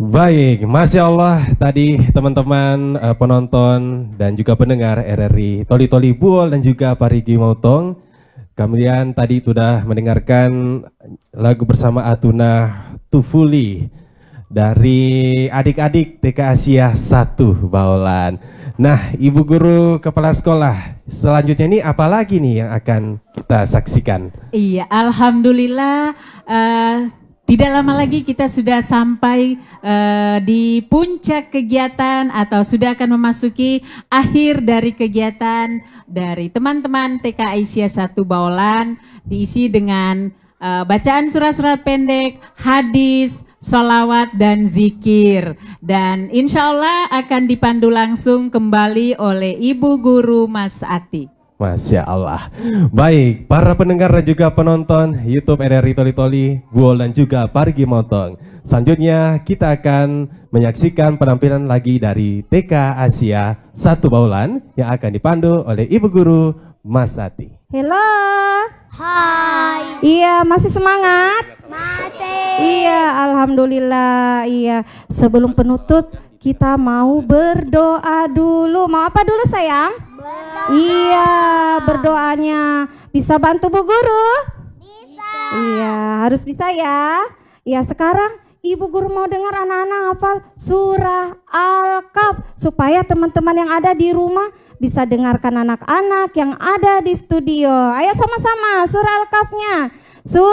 Baik, Masya Allah tadi teman-teman penonton dan juga pendengar RRI Toli Toli Buol dan juga Parigi Mautong. Kemudian tadi sudah mendengarkan lagu bersama Atuna Tufuli dari adik-adik TK Asia 1 Baolan. Nah, Ibu Guru Kepala Sekolah, selanjutnya ini apa lagi nih yang akan kita saksikan? Iya, Alhamdulillah tidak lama lagi kita sudah sampai di puncak kegiatan atau sudah akan memasuki akhir dari kegiatan dari teman-teman TK Asia 1 Baolan, diisi dengan bacaan surat-surat pendek, hadis, sholawat dan zikir, dan insya Allah akan dipandu langsung kembali oleh Ibu Guru Mas Ati. Masya Allah. Baik, para pendengar dan juga penonton YouTube RRI Toli Toli Buol dan juga Parigi Mautong. Selanjutnya kita akan menyaksikan penampilan lagi dari TK Asia 1 Baolan yang akan dipandu oleh Ibu Guru Mas Ati. Halo. Hai. Iya, masih semangat? Masih. Iya, alhamdulillah. Iya, sebelum penutup kita mau berdoa dulu. Mau apa dulu sayang? Berdoa. Iya, berdoanya. Bisa bantu Bu Guru? Bisa. Iya, harus bisa ya. Iya, sekarang Ibu Guru mau dengar anak-anak hafal surah Al-Kahf supaya teman-teman yang ada di rumah bisa dengarkan anak-anak yang ada di studio. Ayo sama-sama surah Al-Kahfnya.